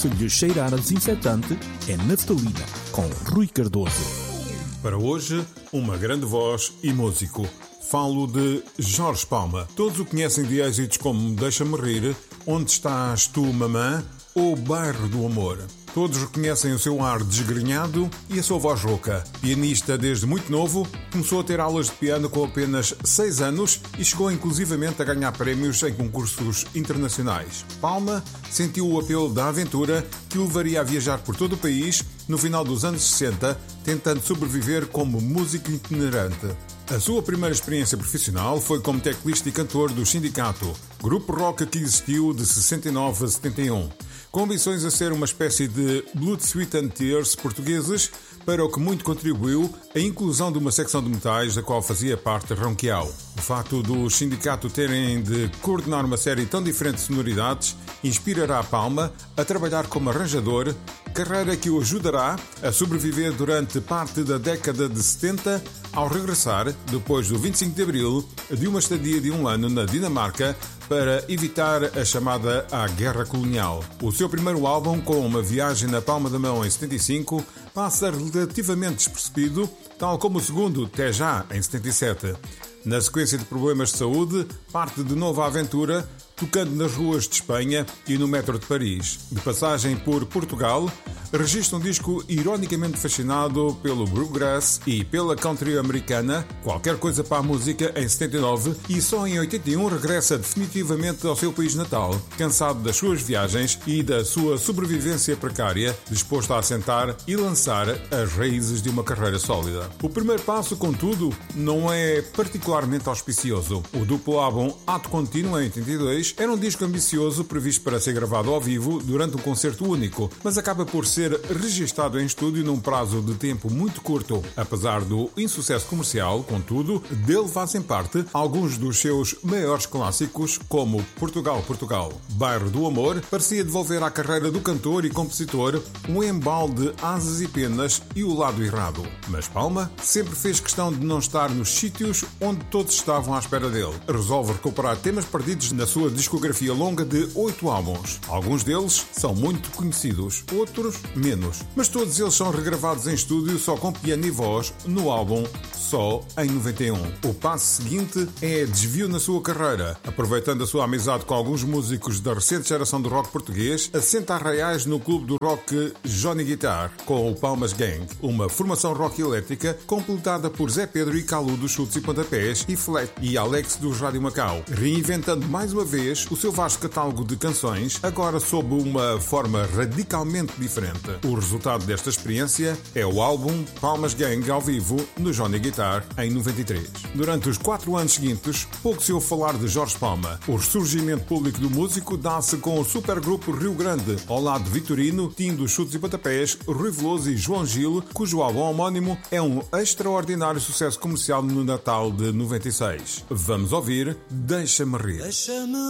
se lhe cheirar a desinfetante, é naftalina, com Rui Cardoso. Para hoje, uma grande voz e músico. Falo de Jorge Palma. Todos o conhecem de êxitos como Deixa-me Rir, Onde Estás Tu, Mamã ou Bairro do Amor. Todos reconhecem o seu ar desgrenhado e a sua voz rouca. Pianista desde muito novo, começou a ter aulas de piano com apenas 6 anos e chegou inclusivamente a ganhar prémios em concursos internacionais. Palma sentiu o apelo da aventura que o levaria a viajar por todo o país no final dos anos 60, tentando sobreviver como músico itinerante. A sua primeira experiência profissional foi como teclista e cantor do Sindicato, grupo rock que existiu de 69 a 71, com ambições a ser uma espécie de Blood, Sweat and Tears portugueses, para o que muito contribuiu a inclusão de uma secção de metais da qual fazia parte Ronquial. O facto do Sindicato terem de coordenar uma série tão diferente de sonoridades inspirará Palma a trabalhar como arranjador, carreira que o ajudará a sobreviver durante parte da década de 70 ao regressar, depois do 25 de Abril, de uma estadia de 1 ano na Dinamarca para evitar a chamada à Guerra Colonial. O seu primeiro álbum, com uma viagem na palma da mão em 75, passa relativamente despercebido, tal como o segundo, Té Já, em 77. Na sequência de problemas de saúde, parte de novo à aventura, tocando nas ruas de Espanha e no metro de Paris. De passagem por Portugal, registra um disco ironicamente fascinado pelo bluegrass e pela country americana, Qualquer Coisa para a Música, em 79, e só em 81 regressa definitivamente ao seu país natal, cansado das suas viagens e da sua sobrevivência precária, disposto a assentar e lançar as raízes de uma carreira sólida. O primeiro passo, contudo, não é particularmente auspicioso. O duplo álbum Ato Contínuo, em 82, era um disco ambicioso previsto para ser gravado ao vivo durante um concerto único, mas acaba por ser registado em estúdio num prazo de tempo muito curto. Apesar do insucesso comercial, contudo, dele fazem parte alguns dos seus maiores clássicos, como Portugal, Portugal. Bairro do Amor parecia devolver à carreira do cantor e compositor um embalo de asas e penas e o lado errado. Mas Palma sempre fez questão de não estar nos sítios onde todos estavam à espera dele. Resolve recuperar temas perdidos na sua discografia longa de 8 álbuns. Alguns deles são muito conhecidos, outros menos, mas todos eles são regravados em estúdio só com piano e voz no álbum Só em 91. O passo seguinte é desvio na sua carreira. Aproveitando a sua amizade com alguns músicos da recente geração do rock português, assenta arraiais no clube do rock Johnny Guitar, com o Palmas Gang, uma formação rock elétrica completada por Zé Pedro e Calu dos Chutes e Pontapés e Fleck e Alex dos Rádio Macau, reinventando mais uma vez o seu vasto catálogo de canções, agora sob uma forma radicalmente diferente. O resultado desta experiência é o álbum Palmas Gang ao vivo no Johnny Guitar em 93. Durante os 4 anos seguintes, pouco se ouve falar de Jorge Palma. O ressurgimento público do músico dá-se com o supergrupo Rio Grande, ao lado de Vitorino, Tim dos Chutes e Pontapés, Rui Veloso e João Gil, cujo álbum homónimo é um extraordinário sucesso comercial no Natal de 96. Vamos ouvir Deixa-me Rir.